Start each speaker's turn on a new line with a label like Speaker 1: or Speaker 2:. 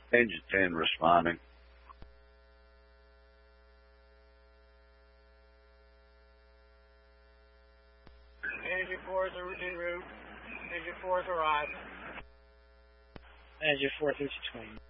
Speaker 1: Engine 10 responding.
Speaker 2: Engine 4 is en route. Engine 4 is arrived.
Speaker 3: Engine 4 3220.